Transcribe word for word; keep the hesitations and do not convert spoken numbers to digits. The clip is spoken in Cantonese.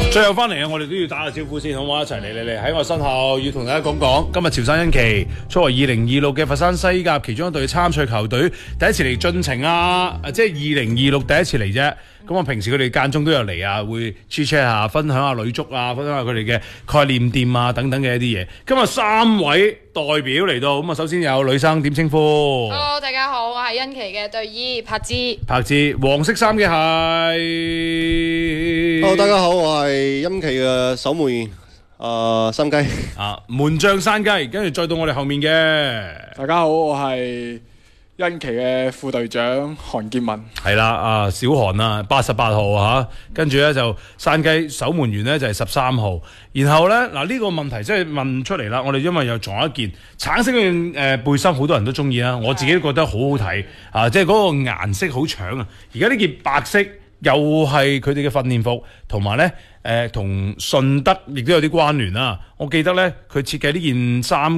最後翻嚟啊，我哋都要打個招呼先，好唔好？一齊嚟嚟嚟！喺我身後要同大家講講，今日潮汕恩旗作為二零二六嘅佛山西甲其中一隊參賽球隊，第一次嚟進程啊！即係二零二六第一次嚟啫。咁啊，平時佢哋間中都有嚟啊，會 chat chat 下，分享下女足啊，分享下佢哋嘅概念店啊等等嘅一啲嘢。今日三位代表嚟到，咁啊，首先有女生點稱呼 ？Hello， 大家好，我係恩旗嘅隊醫柏芝。 柏芝，黃色衫嘅係。 Hello， 大家好，我係恩旗嘅守門誒山雞。 啊，門將山雞，跟住再到我哋後面嘅。 大家好，我係恩旗嘅副隊長韓建文。 係啦，啊小韓啊，八十八號嚇，跟住咧就山雞守門員咧就係十三號。然後咧嗱呢個問題即係問出嚟啦，我哋因為又仲有一件橙色嘅誒、呃、背心，好多人都中意啦，我自己都覺得好好睇啊！即係嗰個顏色好搶啊！而家呢件白色又係佢哋嘅訓練服，同埋咧誒同順德亦都有啲關聯啦。我記得咧佢設計呢件衫。